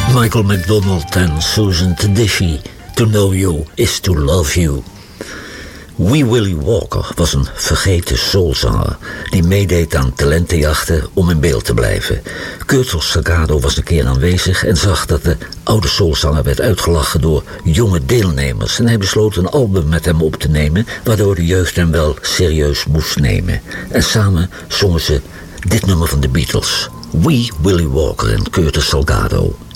Michael McDonald en Susan Tedeschi. To know you is to love you. Wee Willie Walker was een vergeten soulzanger die meedeed aan talentenjachten om in beeld te blijven. Curtis Salgado was een keer aanwezig en zag dat de oude soulzanger werd uitgelachen door jonge deelnemers. En hij besloot een album met hem op te nemen, waardoor de jeugd hem wel serieus moest nemen. En samen zongen ze dit nummer van de Beatles. Wee Willie Walker en Curtis Salgado.